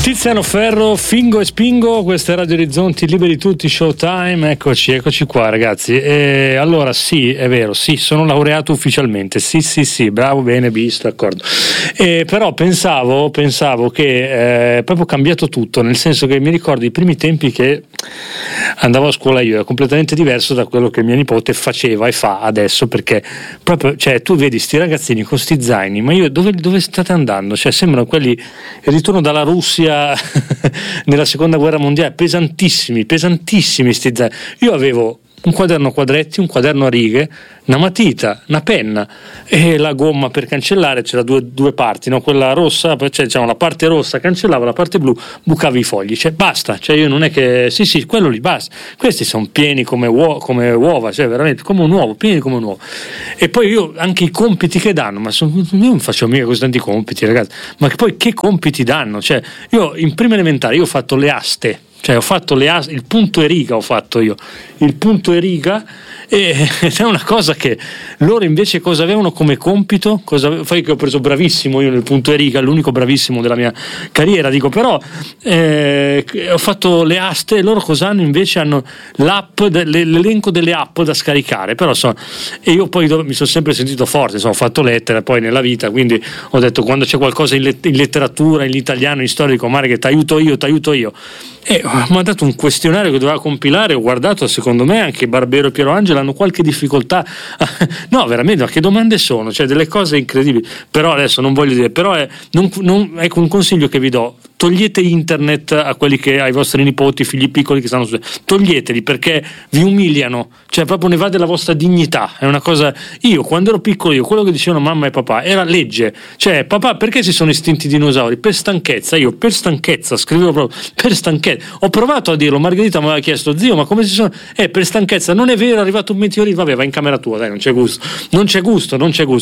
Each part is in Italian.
Tiziano Ferro, Fingo e Spingo, questa è Radio Orizzonti, liberi tutti, Showtime, eccoci qua ragazzi. Allora sì, è vero, sì, sono laureato ufficialmente, sì, bravo, bene, visto, d'accordo. Però pensavo che è proprio cambiato tutto, nel senso che mi ricordo i primi tempi che andavo a scuola io, era completamente diverso da quello che mia nipote faceva e fa adesso, perché proprio, cioè, tu vedi sti ragazzini con sti zaini, ma io dove state andando? Cioè, sembrano quelli, il ritorno dalla Russia nella seconda guerra mondiale, pesantissimi sti zaini. Io avevo un quaderno a quadretti, un quaderno a righe, una matita, una penna e la gomma per cancellare. C'era due parti, no? Quella rossa, cioè diciamo la parte rossa cancellava, la parte blu bucavi i fogli, cioè basta, cioè io non è che sì quello lì basta. Questi sono pieni come uova, cioè veramente come un uovo, pieni come un uovo. E poi io anche i compiti che danno, ma io non faccio mica così tanti compiti, ragazzi, ma poi che compiti danno? Cioè io in prima elementare ho fatto le aste, cioè ho fatto il punto e riga, ed è una cosa che loro invece cosa avevano come compito, fai che ho preso bravissimo io nel punto e riga, l'unico bravissimo della mia carriera, dico, però ho fatto le aste, e loro cosa hanno invece? Hanno l'app, l'elenco delle app da scaricare, però e io poi mi sono sempre sentito forte, ho fatto lettere poi nella vita, quindi ho detto quando c'è qualcosa in letteratura, in italiano, in storia, dico Mare che ti aiuto io. E mi ha dato un questionario che doveva compilare, ho guardato, secondo me anche Barbero e Piero Angela hanno qualche difficoltà no veramente, ma che domande sono, cioè delle cose incredibili. Però adesso non voglio dire, però ecco un consiglio che vi do: togliete internet ai vostri nipoti, figli piccoli che stanno toglieteli, perché vi umiliano, cioè proprio ne va della vostra dignità. È una cosa, io quando ero piccolo, quello che dicevano mamma e papà era legge, cioè papà perché si sono estinti i dinosauri? Per stanchezza, scrivevo proprio per stanchezza. Ho provato a dirlo, Margherita mi aveva chiesto: zio, ma come si sono? Per stanchezza. Non è vero, è arrivato un meteorite, vabbè, va in camera tua, dai, non c'è gusto.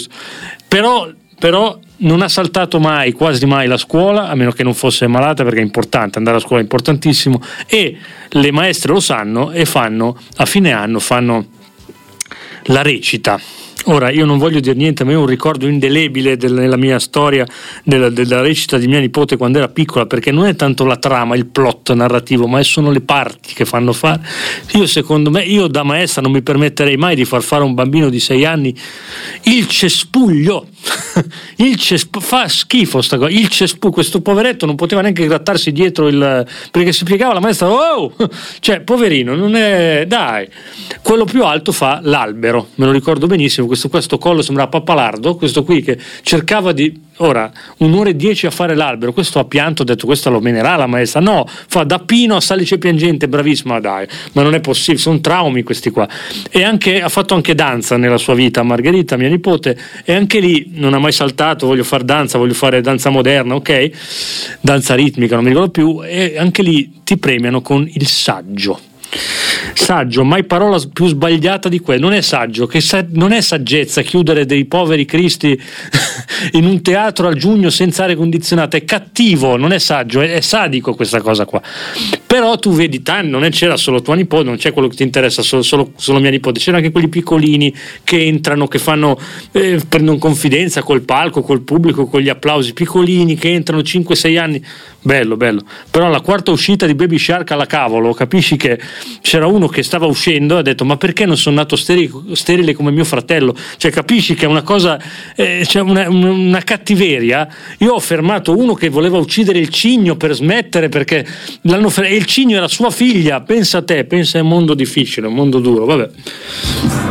Però non ha saltato quasi mai la scuola, a meno che non fosse malata, perché è importante, andare a scuola è importantissimo, e le maestre lo sanno e a fine anno fanno la recita. Ora io non voglio dire niente, ma io ho un ricordo indelebile nella mia storia della recita di mia nipote quando era piccola, perché non è tanto la trama, il plot narrativo, ma sono le parti che fanno fare. Secondo me, io da maestra non mi permetterei mai di far fare a un bambino di 6 anni il cespuglio. Fa schifo sta cosa, il cespuglio. Questo poveretto non poteva neanche grattarsi dietro perché si piegava la maestra, cioè poverino, non è, dai. Quello più alto fa l'albero, me lo ricordo benissimo, questo collo sembrava Pappalardo, questo qui che cercava di, ora 1:10 a fare l'albero, questo ha pianto, ho detto questa lo menerà la maestra, no, fa da Pino a Salice Piangente, bravissima, dai, ma non è possibile, sono traumi questi qua. E ha fatto anche danza nella sua vita, Margherita, mia nipote, e anche lì non ha mai saltato, voglio fare danza moderna, ok, danza ritmica, non mi ricordo più, e anche lì ti premiano con il saggio, mai parola più sbagliata di quella. Non è saggio, non è saggezza chiudere dei poveri cristi in un teatro a giugno senza aria condizionata, è cattivo, non è saggio, è sadico questa cosa qua. Però tu vedi, non c'era solo tua nipote, non c'è quello che ti interessa solo mia nipote, c'erano anche quelli piccolini che entrano, che prendono confidenza col palco, col pubblico, con gli applausi, piccolini che entrano 5-6 anni, bello. Però alla quarta uscita di Baby Shark alla cavolo, capisci che c'era uno che stava uscendo e ha detto: ma perché non sono nato sterile come mio fratello? Cioè capisci che è una cosa, c'è una cattiveria. Io ho fermato uno che voleva uccidere il cigno per smettere, perché e il cigno era sua figlia. Pensa a te, pensa a un mondo difficile, un mondo duro, vabbè.